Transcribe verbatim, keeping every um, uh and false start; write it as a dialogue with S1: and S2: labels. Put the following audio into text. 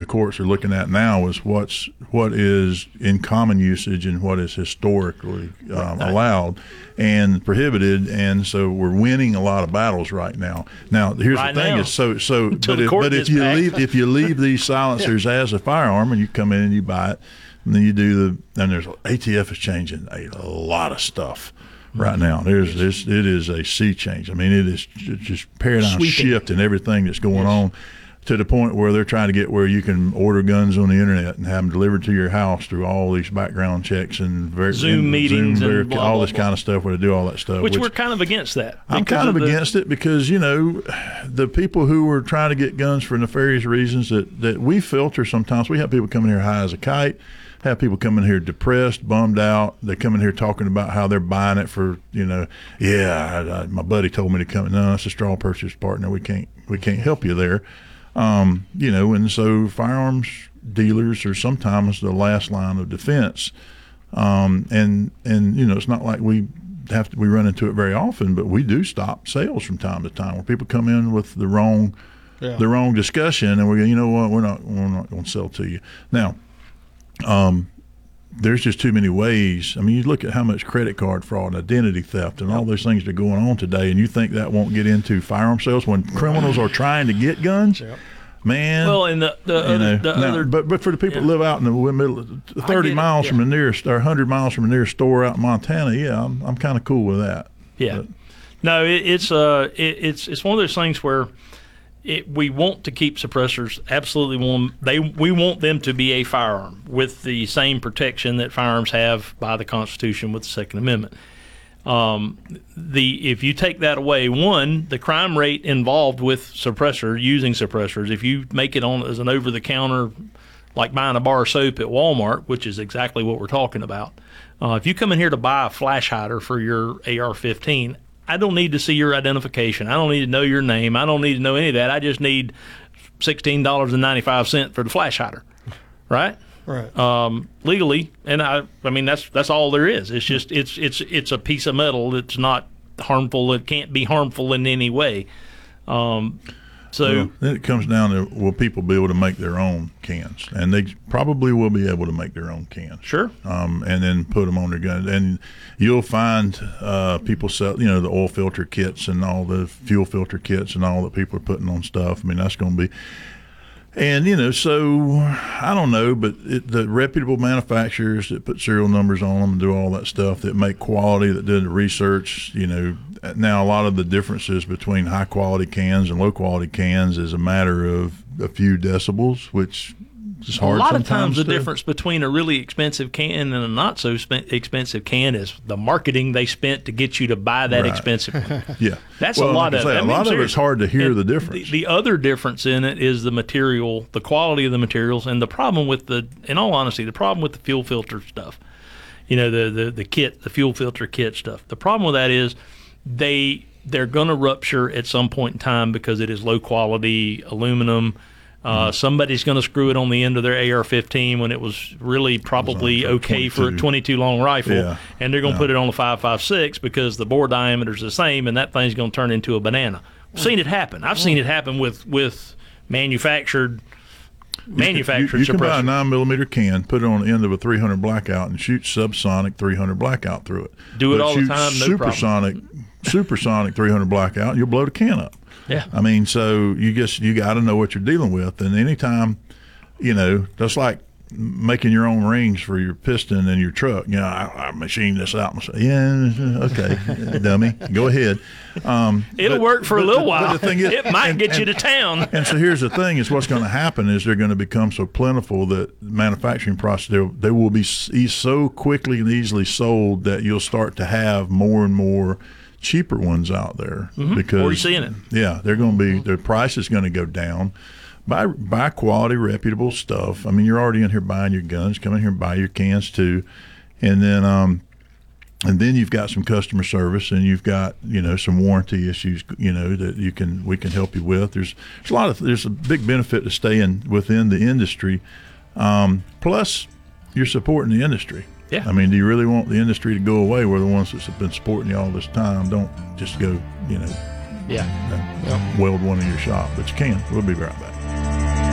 S1: courts are looking at now is what's what is in common usage and what is historically um, allowed and prohibited, and so we're winning a lot of battles right now. Now, here's
S2: right
S1: the thing:
S2: now.
S1: is so so.
S2: Until
S1: but if, but if you
S2: back.
S1: leave if you leave these silencers yeah. as a firearm, and you come in and you buy it, and then you do the and there's A T F is changing a, a lot of stuff. Right now, there's this. It is a sea change. I mean, it is just paradigm
S2: Sweeping.
S1: shift in everything that's going
S2: yes.
S1: on, to the point where they're trying to get where you can order guns on the internet and have them delivered to your house through all these background checks and ver-
S2: Zoom
S1: and
S2: meetings
S1: Zoom
S2: and
S1: ver-
S2: blah,
S1: all
S2: blah,
S1: this
S2: blah.
S1: kind of stuff. Where they do all that stuff,
S2: which,
S1: which
S2: we're kind of against that.
S1: I'm kind of,
S2: of the,
S1: against it because you know the people who are trying to get guns for nefarious reasons that that we filter sometimes. We have people coming here high as a kite. Have people coming here depressed, bummed out. They come in here talking about how they're buying it for, you know, yeah, I, I, my buddy told me to come. No, it's a straw purchase partner. We can't, we can't help you there. Um, you know, and so firearms dealers are sometimes the last line of defense. Um, and and you know, it's not like we have to, we run into it very often, but we do stop sales from time to time where people come in with the wrong, yeah. the wrong discussion, and we go, you know what, we're not, we're not going to sell to you now. Um, there's just too many ways. I mean, you look at how much credit card fraud and identity theft and all those things that are going on today, and you think that won't get into firearm sales when criminals are trying to get guns? Yep. Man.
S2: Well, and the, the, other,
S1: know,
S2: the
S1: now,
S2: other.
S1: But, but for the people
S2: yeah.
S1: that live out in the middle, thirty miles
S2: yeah.
S1: from the nearest, or one hundred miles from the nearest store out in Montana, yeah, I'm, I'm kind of cool with that.
S2: Yeah.
S1: But,
S2: no, it, it's, uh, it, it's, it's one of those things where It, we want to keep suppressors, absolutely want they we want them to be a firearm with the same protection that firearms have by the Constitution with the Second Amendment. Um, the if you take that away, one, the crime rate involved with suppressor using suppressors, if you make it on as an over the counter, like buying a bar of soap at Walmart, which is exactly what we're talking about. Uh, if you come in here to buy a flash hider for your A R fifteen. I don't need to see your identification. I don't need to know your name. I don't need to know any of that. I just need sixteen dollars and ninety-five cents for the flash hider, right?
S3: Right.
S2: Um, legally, and I, I mean that's that's all there is. It's just it's it's it's a piece of metal that's not harmful. It can't be harmful in any way. Um, so
S1: well, then it comes down to will people be able to make their own cans, and they probably will be able to make their own cans.
S2: Sure.
S1: Um, and then put them on their gun, and you'll find uh, people sell, you know, the oil filter kits and all the fuel filter kits and all that people are putting on stuff. I mean, that's going to be, and you know, so I don't know, but it, the reputable manufacturers that put serial numbers on them and do all that stuff, that make quality, that did the research, you know. Now, a lot of the differences between high-quality cans and low-quality cans is a matter of a few decibels, which is hard
S2: a lot
S1: sometimes
S2: of times the
S1: to,
S2: difference between a really expensive can and a not so spe- expensive can is the marketing they spent to get you to buy that
S1: right.
S2: expensive one.
S1: Yeah,
S2: that's
S1: well,
S2: a lot
S1: like
S2: of
S1: I say,
S2: I
S1: a
S2: mean,
S1: lot of it's hard to hear
S2: and
S1: the difference.
S2: The, the other difference in it is the material, the quality of the materials, and the problem with the, in all honesty, the problem with the fuel filter stuff. You know, the the the kit, the fuel filter kit stuff. The problem with that is they. They're going to rupture at some point in time because it is low quality aluminum. Uh, mm. Somebody's going to screw it on the end of their A R fifteen when it was really probably was okay for a twenty-two long rifle, yeah. and they're going to yeah. put it on a five five six because the bore diameter is the same, and that thing's going to turn into a banana. I've seen it happen. I've seen it happen with with manufactured. Manufactured
S1: you, you, you
S2: suppressor.
S1: can buy a nine millimeter can, put it on the end of a three hundred blackout, and shoot subsonic three hundred blackout through it.
S2: Do it
S1: but
S2: all
S1: shoot
S2: the time, no
S1: supersonic,
S2: problem.
S1: Supersonic three hundred blackout, you'll blow the can up.
S2: Yeah.
S1: I mean, so you just you got to know what you're dealing with, and anytime, you know, that's like making your own rings for your piston in your truck. You know, I, I machined this out myself. Yeah, okay, dummy, go ahead. Um,
S2: It'll
S1: but,
S2: work for a little
S1: the,
S2: while.
S1: The thing is,
S2: it might
S1: and,
S2: get
S1: and,
S2: you to town.
S1: And so here's the thing: is what's going to happen is they're going to become so plentiful that the manufacturing process they will be so quickly and easily sold that you'll start to have more and more cheaper ones out there.
S2: Mm-hmm.
S1: Because
S2: or you're seeing it.
S1: Yeah, they're going to be their price is going to go down. Buy buy quality, reputable stuff. I mean, you're already in here buying your guns. Come in here and buy your cans too, and then um, and then you've got some customer service, and you've got you know some warranty issues. You know that you can we can help you with. There's there's a lot of there's a big benefit to staying within the industry. Um, plus, you're supporting the industry.
S2: Yeah.
S1: I mean, do you really want the industry to go away? Where the ones that's been supporting you all this time don't just go, you know,
S2: yeah,
S1: uh, weld one in your shop, but you can. We'll be right back.